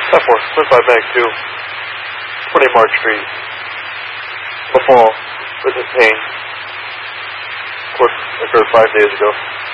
Step 4, Cliff by Mag 2, 20 March Street. The fall, this is pain. Of course, occurred 5 days ago.